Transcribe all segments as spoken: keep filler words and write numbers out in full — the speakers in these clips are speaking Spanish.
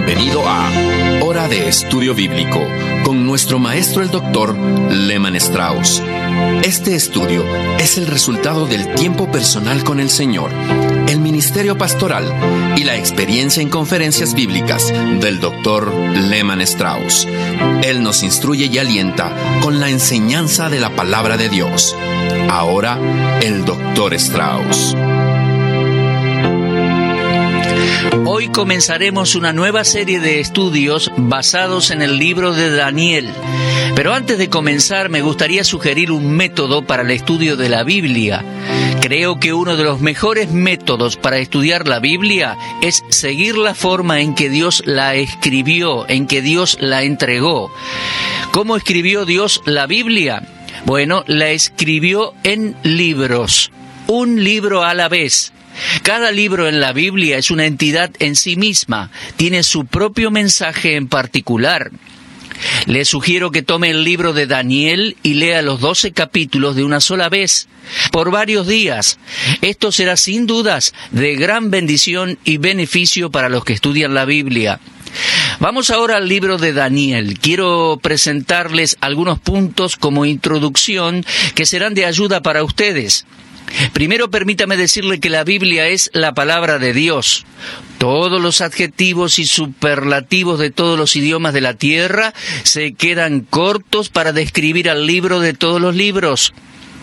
Bienvenido a Hora de Estudio Bíblico con nuestro maestro el doctor Lehman Strauss. Este estudio es el resultado del tiempo personal con el Señor, el ministerio pastoral y la experiencia en conferencias bíblicas del doctor Lehman Strauss. Él nos instruye y alienta con la enseñanza de la palabra de Dios. Ahora, el doctor Strauss. Hoy comenzaremos una nueva serie de estudios basados en el libro de Daniel. Pero antes de comenzar, me gustaría sugerir un método para el estudio de la Biblia. Creo que uno de los mejores métodos para estudiar la Biblia es seguir la forma en que Dios la escribió, en que Dios la entregó. ¿Cómo escribió Dios la Biblia? Bueno, la escribió en libros, un libro a la vez. Cada libro en la Biblia es una entidad en sí misma, tiene su propio mensaje en particular. Les sugiero que tome el libro de Daniel y lea los doce capítulos de una sola vez, por varios días. Esto será sin dudas de gran bendición y beneficio para los que estudian la Biblia. Vamos ahora al libro de Daniel. Quiero presentarles algunos puntos como introducción que serán de ayuda para ustedes. Primero, permítame decirle que la Biblia es la palabra de Dios. Todos los adjetivos y superlativos de todos los idiomas de la tierra se quedan cortos para describir al libro de todos los libros.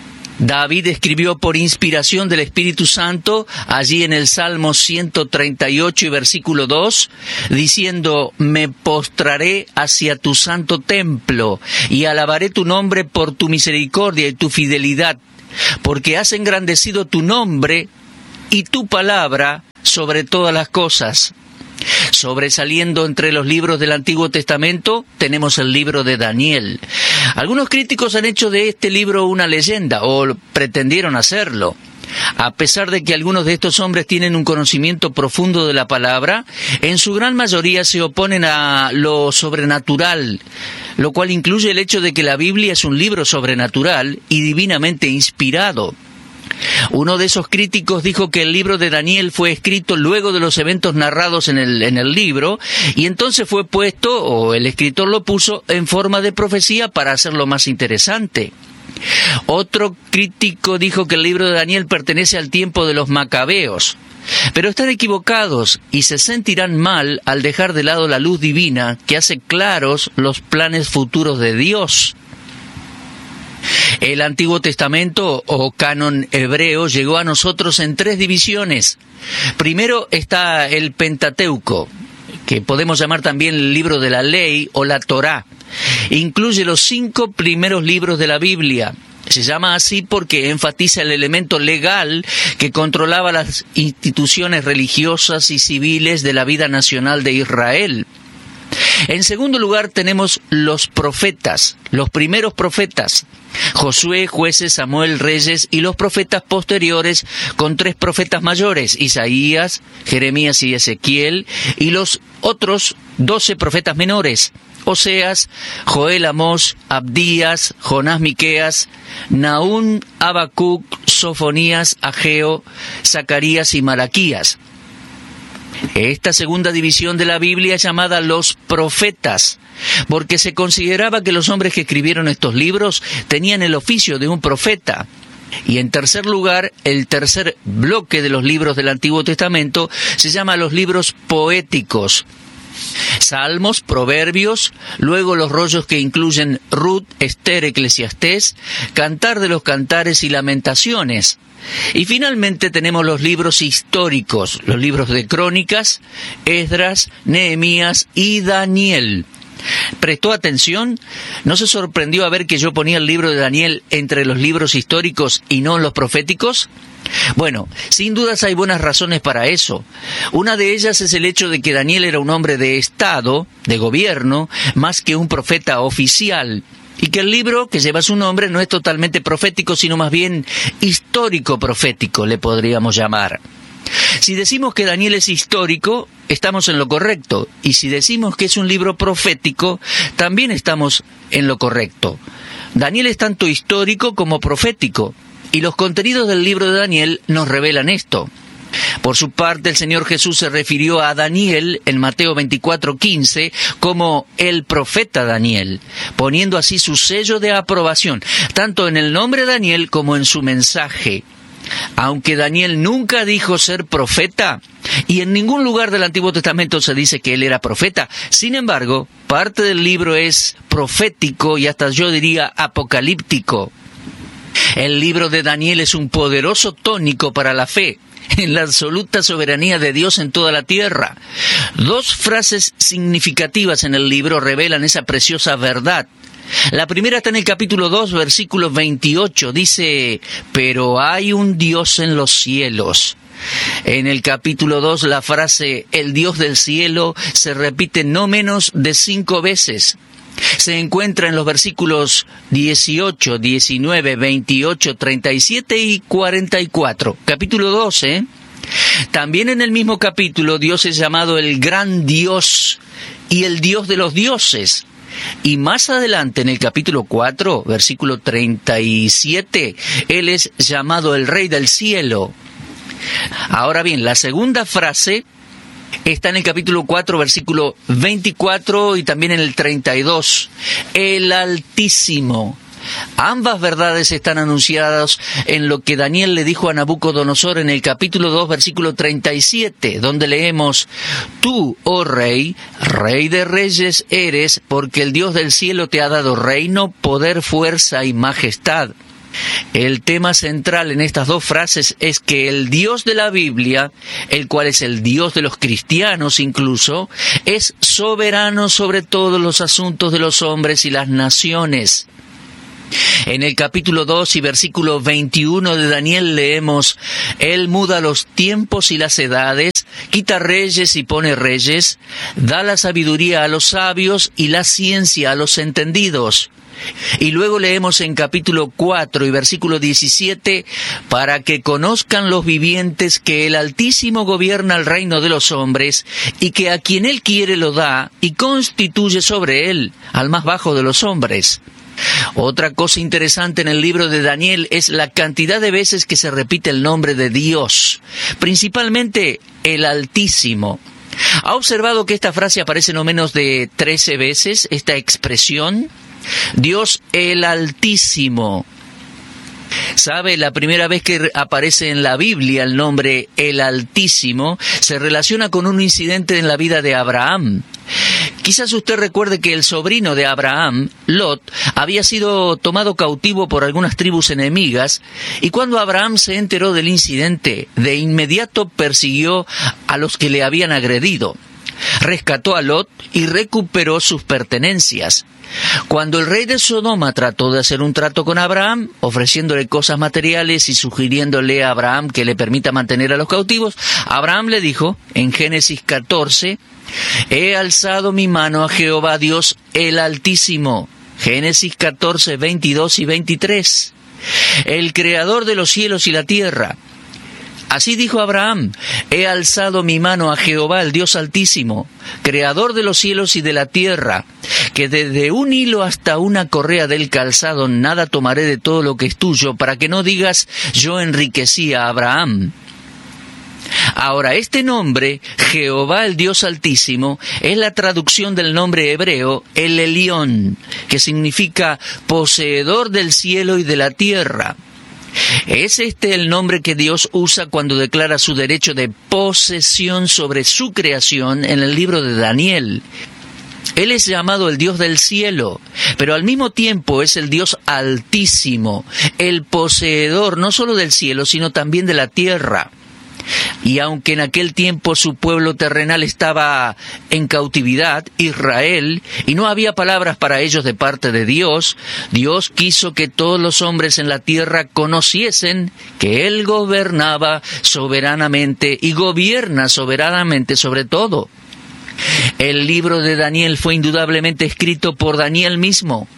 David escribió por inspiración del Espíritu Santo, allí en el Salmo ciento treinta y ocho y versículo dos, diciendo: «Me postraré hacia tu santo templo, y alabaré tu nombre por tu misericordia y tu fidelidad, porque has engrandecido tu nombre y tu palabra sobre todas las cosas». Sobresaliendo entre los libros del Antiguo Testamento, tenemos el libro de Daniel. Algunos críticos han hecho de este libro una leyenda, o pretendieron hacerlo. A pesar de que algunos de estos hombres tienen un conocimiento profundo de la palabra, en su gran mayoría se oponen a lo sobrenatural, lo cual incluye el hecho de que la Biblia es un libro sobrenatural y divinamente inspirado. Uno de esos críticos dijo que el libro de Daniel fue escrito luego de los eventos narrados en el, en el libro, y entonces fue puesto, o el escritor lo puso, en forma de profecía para hacerlo más interesante. Otro crítico dijo que el libro de Daniel pertenece al tiempo de los macabeos, pero están equivocados y se sentirán mal al dejar de lado la luz divina que hace claros los planes futuros de Dios. El Antiguo Testamento, o canon hebreo, llegó a nosotros en tres divisiones. Primero está el Pentateuco, que podemos llamar también el libro de la ley o la Torá. Incluye los cinco primeros libros de la Biblia. Se llama así porque enfatiza el elemento legal que controlaba las instituciones religiosas y civiles de la vida nacional de Israel. En segundo lugar tenemos los profetas, los primeros profetas: Josué, Jueces, Samuel, Reyes, y los profetas posteriores, con tres profetas mayores: Isaías, Jeremías y Ezequiel, y los otros doce profetas menores: Oseas, Joel, Amós, Abdías, Jonás, Miqueas, Nahum, Habacuc, Sofonías, Ageo, Zacarías y Malaquías. Esta segunda división de la Biblia es llamada los profetas, porque se consideraba que los hombres que escribieron estos libros tenían el oficio de un profeta. Y en tercer lugar, el tercer bloque de los libros del Antiguo Testamento se llama los libros poéticos: Salmos, Proverbios, luego los rollos que incluyen Ruth, Esther, Eclesiastés, Cantar de los Cantares y Lamentaciones. Y finalmente tenemos los libros históricos, los libros de Crónicas, Esdras, Nehemías y Daniel. ¿Prestó atención? ¿No se sorprendió a ver que yo ponía el libro de Daniel entre los libros históricos y no los proféticos? Bueno, sin dudas hay buenas razones para eso. Una de ellas es el hecho de que Daniel era un hombre de Estado, de gobierno, más que un profeta oficial, y que el libro que lleva su nombre no es totalmente profético, sino más bien histórico-profético, le podríamos llamar. Si decimos que Daniel es histórico, estamos en lo correcto, y si decimos que es un libro profético, también estamos en lo correcto. Daniel es tanto histórico como profético, y los contenidos del libro de Daniel nos revelan esto. Por su parte, el Señor Jesús se refirió a Daniel en Mateo veinticuatro quince como el profeta Daniel, poniendo así su sello de aprobación, tanto en el nombre de Daniel como en su mensaje. Aunque Daniel nunca dijo ser profeta, y en ningún lugar del Antiguo Testamento se dice que él era profeta, sin embargo, parte del libro es profético y hasta yo diría apocalíptico. El libro de Daniel es un poderoso tónico para la fe en la absoluta soberanía de Dios en toda la tierra. Dos frases significativas en el libro revelan esa preciosa verdad. La primera está en el capítulo dos, versículo veintiocho. Dice, pero hay un Dios en los cielos. En el capítulo dos, la frase, el Dios del cielo, se repite no menos de cinco veces. Se encuentra en los versículos dieciocho, diecinueve, veintiocho, treinta y siete y cuarenta y cuatro. Capítulo doce. También en el mismo capítulo, Dios es llamado el gran Dios y el Dios de los dioses. Y más adelante, en el capítulo cuatro, versículo treinta y siete, Él es llamado el Rey del cielo. Ahora bien, la segunda frase está en el capítulo cuatro, versículo veinticuatro y también en el treinta y dos. El Altísimo. Ambas verdades están anunciadas en lo que Daniel le dijo a Nabucodonosor en el capítulo dos, versículo treinta y siete, donde leemos, tú, oh Rey, Rey de reyes eres, porque el Dios del cielo te ha dado reino, poder, fuerza y majestad. El tema central en estas dos frases es que el Dios de la Biblia, el cual es el Dios de los cristianos incluso, es soberano sobre todos los asuntos de los hombres y las naciones. En el capítulo dos y versículo veintiuno de Daniel leemos, Él muda los tiempos y las edades, quita reyes y pone reyes, da la sabiduría a los sabios y la ciencia a los entendidos. Y luego leemos en capítulo cuatro y versículo diecisiete, para que conozcan los vivientes que el Altísimo gobierna el reino de los hombres, y que a quien Él quiere lo da, y constituye sobre Él al más bajo de los hombres. Otra cosa interesante en el libro de Daniel es la cantidad de veces que se repite el nombre de Dios, principalmente el Altísimo. ¿Ha observado que esta frase aparece no menos de trece veces, esta expresión? Dios el Altísimo. ¿Sabe? La primera vez que aparece en la Biblia el nombre el Altísimo se relaciona con un incidente en la vida de Abraham. Quizás usted recuerde que el sobrino de Abraham, Lot, había sido tomado cautivo por algunas tribus enemigas, y cuando Abraham se enteró del incidente, de inmediato persiguió a los que le habían agredido. Rescató a Lot y recuperó sus pertenencias. Cuando el rey de Sodoma trató de hacer un trato con Abraham, ofreciéndole cosas materiales y sugiriéndole a Abraham que le permita mantener a los cautivos, Abraham le dijo, en Génesis catorce, he alzado mi mano a Jehová Dios el Altísimo. Génesis catorce, veintidós y veintitrés. El creador de los cielos y la tierra. Así dijo Abraham, he alzado mi mano a Jehová, el Dios Altísimo, creador de los cielos y de la tierra, que desde un hilo hasta una correa del calzado nada tomaré de todo lo que es tuyo, para que no digas, yo enriquecí a Abraham. Ahora, este nombre, Jehová el Dios Altísimo, es la traducción del nombre hebreo, el Elión, que significa poseedor del cielo y de la tierra. Es este el nombre que Dios usa cuando declara su derecho de posesión sobre su creación en el libro de Daniel. Él es llamado el Dios del cielo, pero al mismo tiempo es el Dios Altísimo, el poseedor no solo del cielo, sino también de la tierra. Y aunque en aquel tiempo su pueblo terrenal estaba en cautividad, Israel, y no había palabras para ellos de parte de Dios, Dios quiso que todos los hombres en la tierra conociesen que Él gobernaba soberanamente y gobierna soberanamente sobre todo. El libro de Daniel fue indudablemente escrito por Daniel mismo.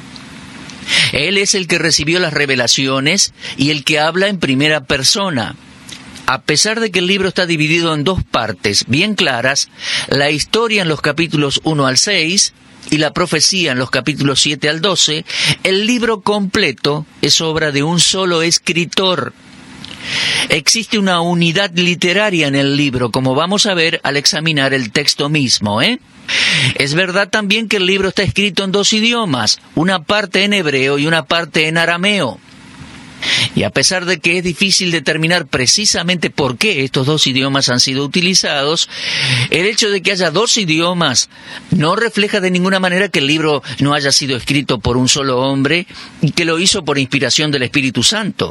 Él es el que recibió las revelaciones y el que habla en primera persona. A pesar de que el libro está dividido en dos partes bien claras, la historia en los capítulos uno al seis y la profecía en los capítulos siete al doce, el libro completo es obra de un solo escritor. Existe una unidad literaria en el libro, como vamos a ver al examinar el texto mismo, ¿eh? Es verdad también que el libro está escrito en dos idiomas, una parte en hebreo y una parte en arameo. Y a pesar de que es difícil determinar precisamente por qué estos dos idiomas han sido utilizados, el hecho de que haya dos idiomas no refleja de ninguna manera que el libro no haya sido escrito por un solo hombre y que lo hizo por inspiración del Espíritu Santo.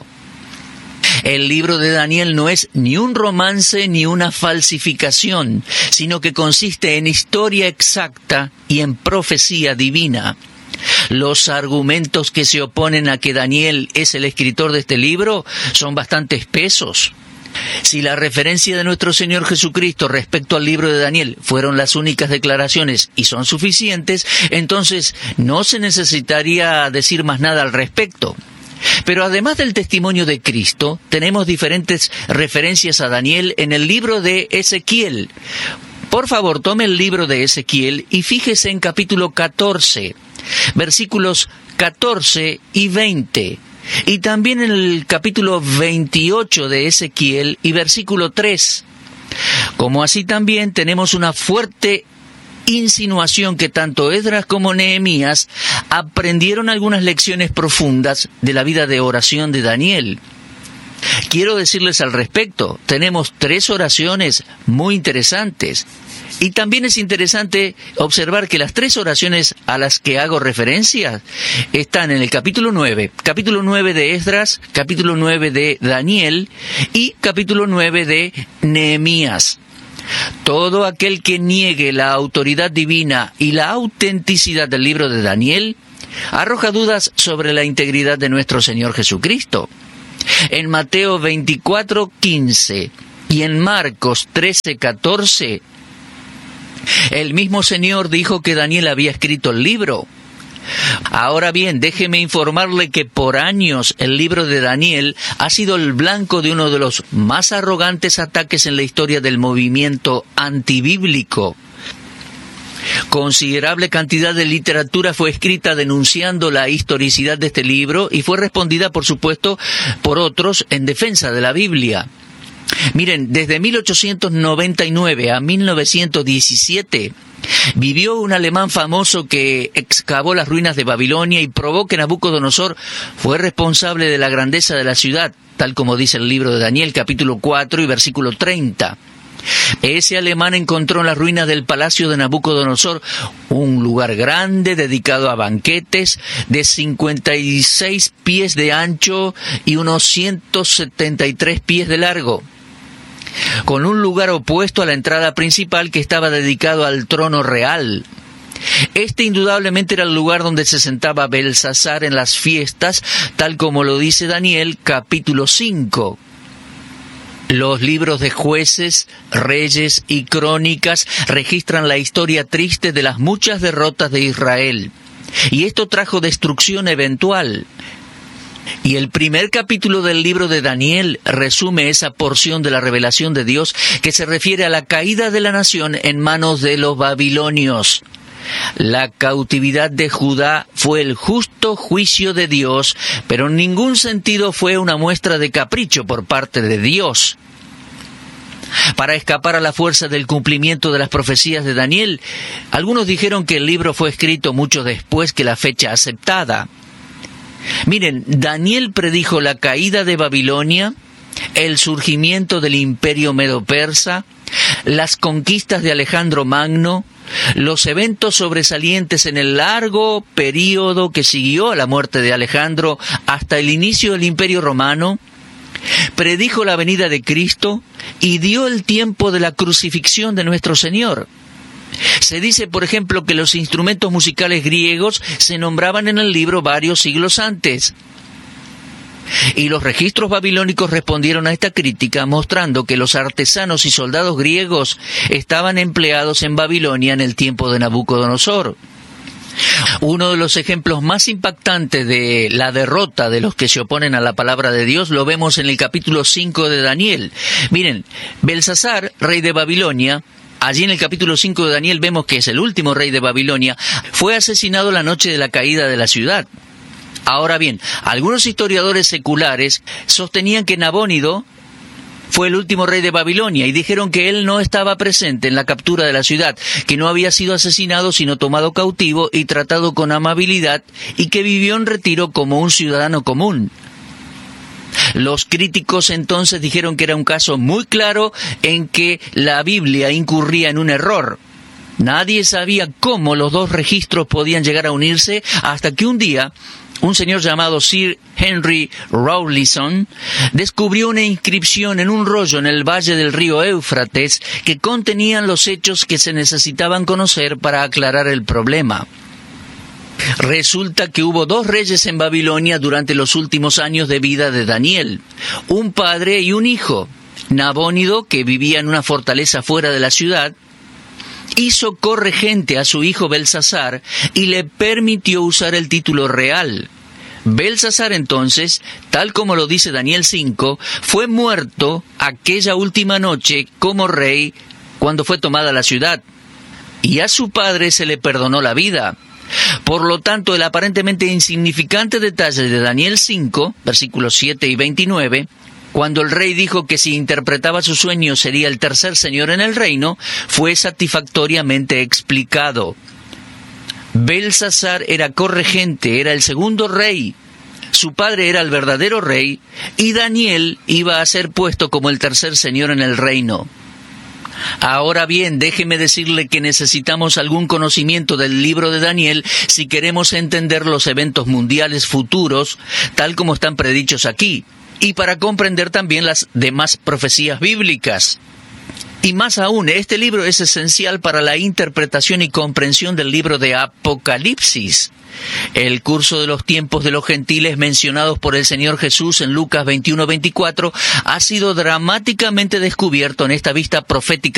El libro de Daniel no es ni un romance ni una falsificación, sino que consiste en historia exacta y en profecía divina. Los argumentos que se oponen a que Daniel es el escritor de este libro son bastante espesos. Si la referencia de nuestro Señor Jesucristo respecto al libro de Daniel fueron las únicas declaraciones y son suficientes, entonces no se necesitaría decir más nada al respecto. Pero además del testimonio de Cristo, tenemos diferentes referencias a Daniel en el libro de Ezequiel. Por favor, tome el libro de Ezequiel y fíjese en capítulo catorce, versículos catorce y veinte. Y también en el capítulo veintiocho de Ezequiel y versículo tres. Como así también tenemos una fuerte insinuación que tanto Esdras como Nehemías aprendieron algunas lecciones profundas de la vida de oración de Daniel. Quiero decirles al respecto, tenemos tres oraciones muy interesantes. Y también es interesante observar que las tres oraciones a las que hago referencia están en el capítulo nueve, capítulo nueve de Esdras, capítulo nueve de Daniel y capítulo nueve de Nehemías. Todo aquel que niegue la autoridad divina y la autenticidad del libro de Daniel arroja dudas sobre la integridad de nuestro Señor Jesucristo. En Mateo veinticuatro quince y en Marcos trece catorce, el mismo Señor dijo que Daniel había escrito el libro. Ahora bien, déjeme informarle que por años el libro de Daniel ha sido el blanco de uno de los más arrogantes ataques en la historia del movimiento antibíblico. Considerable cantidad de literatura fue escrita denunciando la historicidad de este libro y fue respondida, por supuesto, por otros en defensa de la Biblia. Miren, desde mil ochocientos noventa y nueve a mil novecientos diecisiete vivió un alemán famoso que excavó las ruinas de Babilonia y probó que Nabucodonosor fue responsable de la grandeza de la ciudad, tal como dice el libro de Daniel, capítulo cuatro y versículo treinta. Ese alemán encontró en las ruinas del palacio de Nabucodonosor un lugar grande dedicado a banquetes de cincuenta y seis pies de ancho y unos ciento setenta y tres pies de largo, con un lugar opuesto a la entrada principal que estaba dedicado al trono real. Este indudablemente era el lugar donde se sentaba Belsasar en las fiestas, tal como lo dice Daniel capítulo cinco. Los libros de Jueces, Reyes y Crónicas registran la historia triste de las muchas derrotas de Israel, y esto trajo destrucción eventual. Y el primer capítulo del libro de Daniel resume esa porción de la revelación de Dios que se refiere a la caída de la nación en manos de los babilonios. La cautividad de Judá fue el justo juicio de Dios, pero en ningún sentido fue una muestra de capricho por parte de Dios. Para escapar a la fuerza del cumplimiento de las profecías de Daniel, algunos dijeron que el libro fue escrito mucho después que la fecha aceptada. Miren, Daniel predijo la caída de Babilonia, el surgimiento del imperio medo-persa, las conquistas de Alejandro Magno, los eventos sobresalientes en el largo período que siguió a la muerte de Alejandro hasta el inicio del Imperio Romano, predijo la venida de Cristo y dio el tiempo de la crucifixión de nuestro Señor. Se dice, por ejemplo, que los instrumentos musicales griegos se nombraban en el libro varios siglos antes. Y los registros babilónicos respondieron a esta crítica mostrando que los artesanos y soldados griegos estaban empleados en Babilonia en el tiempo de Nabucodonosor. Uno de los ejemplos más impactantes de la derrota de los que se oponen a la palabra de Dios lo vemos en el capítulo cinco de Daniel. Miren, Belsasar, rey de Babilonia, allí en el capítulo cinco de Daniel vemos que es el último rey de Babilonia, fue asesinado la noche de la caída de la ciudad. Ahora bien, algunos historiadores seculares sostenían que Nabónido fue el último rey de Babilonia y dijeron que él no estaba presente en la captura de la ciudad, que no había sido asesinado sino tomado cautivo y tratado con amabilidad y que vivió en retiro como un ciudadano común. Los críticos entonces dijeron que era un caso muy claro en que la Biblia incurría en un error. Nadie sabía cómo los dos registros podían llegar a unirse hasta que un día un señor llamado Sir Henry Rawlinson descubrió una inscripción en un rollo en el valle del río Éufrates que contenían los hechos que se necesitaban conocer para aclarar el problema. Resulta que hubo dos reyes en Babilonia durante los últimos años de vida de Daniel, un padre y un hijo. Nabónido, que vivía en una fortaleza fuera de la ciudad, hizo corregente a su hijo Belsasar y le permitió usar el título real. Belsasar entonces, tal como lo dice Daniel cinco, fue muerto aquella última noche como rey cuando fue tomada la ciudad, y a su padre se le perdonó la vida. Por lo tanto, el aparentemente insignificante detalle de Daniel cinco, versículos siete y veintinueve, cuando el rey dijo que si interpretaba su sueño sería el tercer señor en el reino, fue satisfactoriamente explicado. Belsasar era corregente, era el segundo rey. Su padre era el verdadero rey, y Daniel iba a ser puesto como el tercer señor en el reino. Ahora bien, déjeme decirle que necesitamos algún conocimiento del libro de Daniel si queremos entender los eventos mundiales futuros, tal como están predichos aquí, y para comprender también las demás profecías bíblicas. Y más aún, este libro es esencial para la interpretación y comprensión del libro de Apocalipsis. El curso de los tiempos de los gentiles mencionados por el Señor Jesús en Lucas veintiuno veinticuatro ha sido dramáticamente descubierto en esta vista profética